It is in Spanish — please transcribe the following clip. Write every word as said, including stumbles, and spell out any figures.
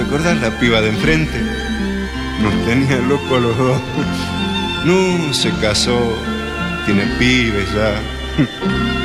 acordás la piba de enfrente? Nos tenía locos los dos. No, se casó, tiene pibes ya.